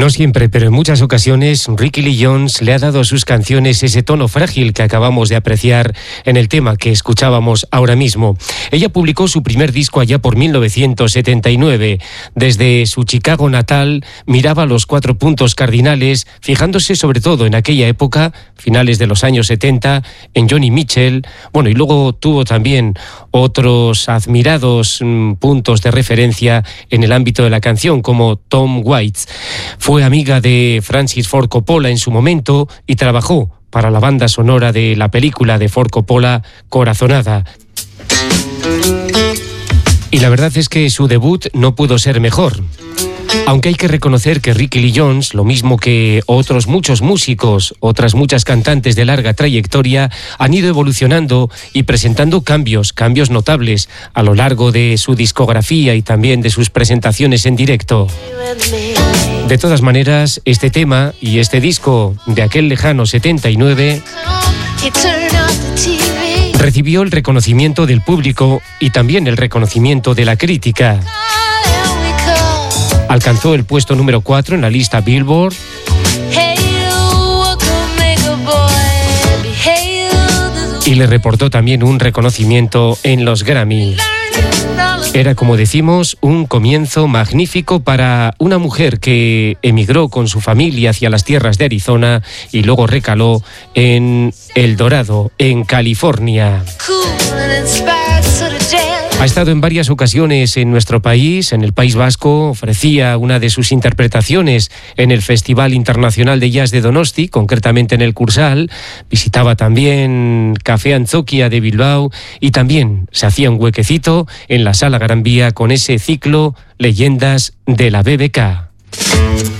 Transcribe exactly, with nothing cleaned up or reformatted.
No siempre, pero en muchas ocasiones, Rickie Lee Jones le ha dado a sus canciones ese tono frágil que acabamos de apreciar en el tema que escuchábamos ahora mismo. Ella publicó su primer disco allá por mil novecientos setenta y nueve. Desde su Chicago natal miraba los cuatro puntos cardinales, fijándose sobre todo en aquella época, finales de los años setenta, en Joni Mitchell. Bueno, y luego tuvo también otros admirados mmm, puntos de referencia en el ámbito de la canción, como Tom Waits. Fue amiga de Francis Ford Coppola en su momento y trabajó para la banda sonora de la película de Ford Coppola, Corazonada. Y la verdad es que su debut no pudo ser mejor. Aunque hay que reconocer que Rickie Lee Jones, lo mismo que otros muchos músicos, otras muchas cantantes de larga trayectoria, han ido evolucionando y presentando cambios, cambios notables a lo largo de su discografía y también de sus presentaciones en directo. De todas maneras, este tema y este disco de aquel lejano setenta y nueve recibió el reconocimiento del público y también el reconocimiento de la crítica. Alcanzó el puesto número cuatro en la lista Billboard y le reportó también un reconocimiento en los Grammy. Era, como decimos, un comienzo magnífico para una mujer que emigró con su familia hacia las tierras de Arizona y luego recaló en El Dorado, en California. Ha estado en varias ocasiones en nuestro país, en el País Vasco, ofrecía una de sus interpretaciones en el Festival Internacional de Jazz de Donosti, concretamente en el Cursal, visitaba también Café Antzoquia de Bilbao y también se hacía un huequecito en la Sala Gran Vía con ese ciclo Leyendas de la B B K.